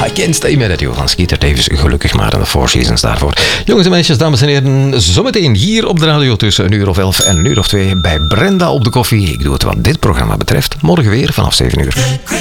I Can't Stay Mad At You van Skeeter Davis. Gelukkig maar, en de Four Seasons daarvoor. Jongens en meisjes, dames en heren, zometeen hier op de radio tussen 1:11 en 1:02 bij Brenda op de koffie. Ik doe het wat dit programma betreft. Morgen weer vanaf 7 uur.